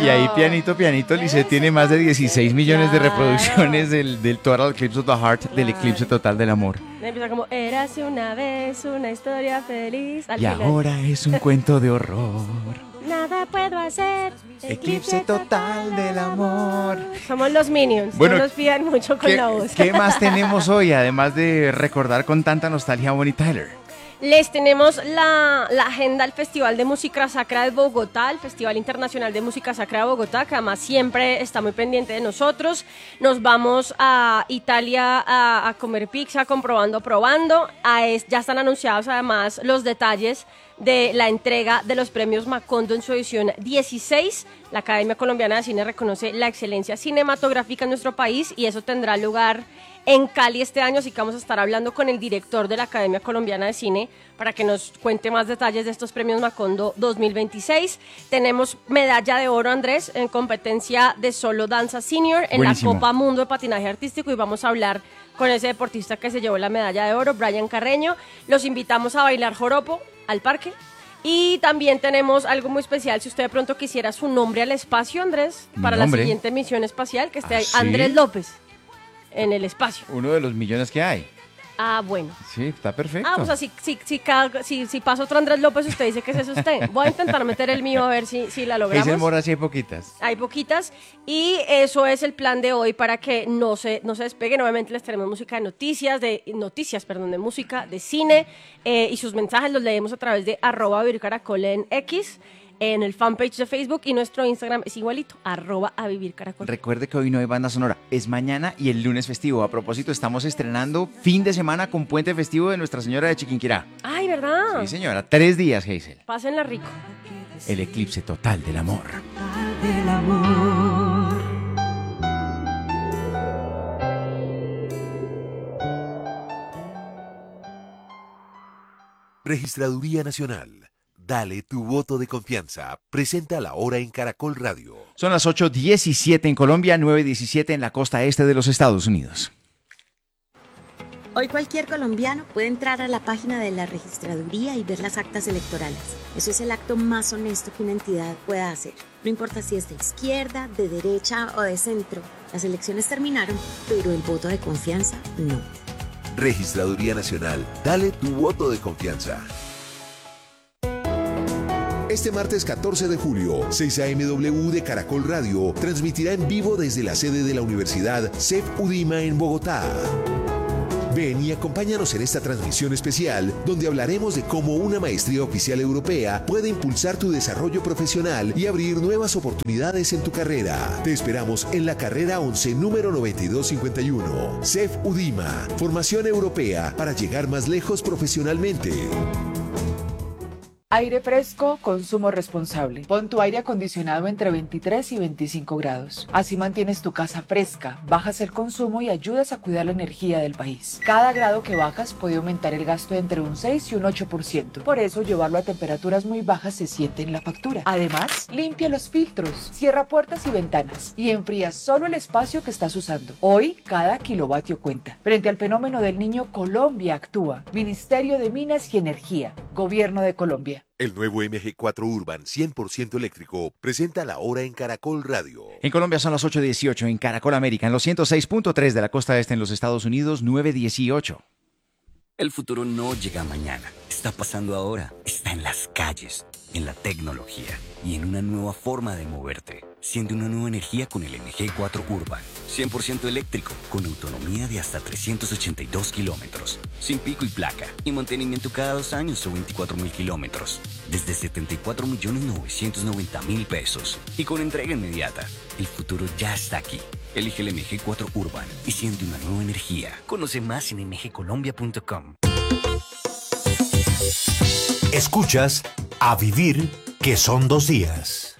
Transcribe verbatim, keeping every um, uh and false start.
Y ahí pianito, pianito, Lisette tiene más de dieciséis millones de Claro. reproducciones del, del Total Eclipse of the Heart, del Claro. eclipse total del amor. Empieza como, érase una vez una historia feliz. Al Y final, ahora es un cuento de horror. nada puedo hacer. Eclipse total del amor. Somos los Minions, Bueno, no nos pidan mucho con ¿Qué, la voz. qué más tenemos hoy, además de recordar con tanta nostalgia a Bonnie Tyler? Les tenemos la, la agenda del Festival de Música Sacra de Bogotá, el Festival Internacional de Música Sacra de Bogotá, que además siempre está muy pendiente de nosotros. Nos vamos a Italia a, a comer pizza, comprobando, probando. A es, ya están anunciados además los detalles de la entrega de los premios Macondo en su edición dieciséis. La Academia Colombiana de Cine reconoce la excelencia cinematográfica en nuestro país y eso tendrá lugar en Cali este año, así que vamos a estar hablando con el director de la Academia Colombiana de Cine para que nos cuente más detalles de estos premios Macondo dos mil veintiséis. Tenemos medalla de oro, Andrés, en competencia de solo danza senior en Buenísimo. la Copa Mundo de Patinaje Artístico y vamos a hablar con ese deportista que se llevó la medalla de oro, Brian Carreño. Los invitamos a bailar joropo al parque. Y también tenemos algo muy especial, si usted de pronto quisiera su nombre al espacio, Andrés, Mi para nombre. la siguiente misión espacial, que esté ¿Ah, ahí, sí? Andrés López, en el espacio. Uno de los millones que hay. Ah, bueno. Sí, está perfecto. Ah, o sea, si, si, si, cada- si, si pasa otro Andrés López, usted dice que ese es usted. Voy a intentar meter el mío a ver si, si la logramos. Hazel Mora sí hay poquitas. Hay poquitas. Y eso es el plan de hoy para que no se, no se despeguen. Obviamente les tenemos música de noticias, de noticias, perdón, de música, de cine. eh, y sus mensajes los leemos a través de arroba Vivir Caracol en X, en el fanpage de Facebook, y nuestro Instagram es igualito, arroba a Vivir Caracol. Recuerde que hoy no hay banda sonora, es mañana y el lunes festivo. A propósito, estamos estrenando fin de semana con puente festivo de Nuestra Señora de Chiquinquirá. Ay, ¿verdad? Sí, señora, tres días, Hazel. Pásenla rico. El eclipse total del amor. del amor. Registraduría Nacional. Dale tu voto de confianza. Presenta la hora en Caracol Radio. Son las ocho diecisiete en Colombia, nueve diecisiete en la costa este de los Estados Unidos. Hoy cualquier colombiano puede entrar a la página de la registraduría y ver las actas electorales. Eso es el acto más honesto que una entidad pueda hacer. No importa si es de izquierda, de derecha o de centro. Las elecciones terminaron, pero el voto de confianza no. Registraduría Nacional. Dale tu voto de confianza. Este martes catorce de julio, seis a eme doble u de Caracol Radio transmitirá en vivo desde la sede de la Universidad C E F UDIMA en Bogotá. Ven y acompáñanos en esta transmisión especial donde hablaremos de cómo una maestría oficial europea puede impulsar tu desarrollo profesional y abrir nuevas oportunidades en tu carrera. Te esperamos en la carrera once número noventa y dos cincuenta y uno. C E F UDIMA, formación europea para llegar más lejos profesionalmente. Aire fresco, consumo responsable. Pon tu aire acondicionado entre veintitrés y veinticinco grados. Así mantienes tu casa fresca, bajas el consumo y ayudas a cuidar la energía del país. Cada grado que bajas puede aumentar el gasto entre un seis y un ocho por ciento. Por eso llevarlo a temperaturas muy bajas se siente en la factura. Además, limpia los filtros, cierra puertas y ventanas y enfría solo el espacio que estás usando. Hoy, cada kilovatio cuenta. Frente al fenómeno del niño, Colombia actúa. Ministerio de Minas y Energía. Gobierno de Colombia. El nuevo eme ge cuatro Urban cien por ciento eléctrico presenta la hora en Caracol Radio. En Colombia son las ocho dieciocho, en Caracol América, en los ciento seis punto tres de la costa este en los Estados Unidos, nueve dieciocho. El futuro no llega mañana, está pasando ahora, está en las calles, en la tecnología y en una nueva forma de moverte. Siente una nueva energía con el eme ge cuatro Urban, cien por ciento eléctrico, con autonomía de hasta trescientos ochenta y dos kilómetros, sin pico y placa, y mantenimiento cada dos años o veinticuatro mil kilómetros, desde setenta y cuatro millones novecientos noventa mil pesos, y con entrega inmediata. El futuro ya está aquí. Elige el eme ge cuatro Urban y siente una nueva energía. Conoce más en eme ge colombia punto com. Escuchas A Vivir, que son dos días.